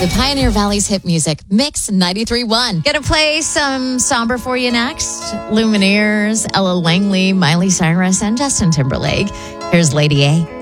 The Pioneer Valley's hit music, Mix 93.1. Gonna play some somber for you next. Lumineers, Ella Langley, Miley Cyrus, and Justin Timberlake. Here's Lady A.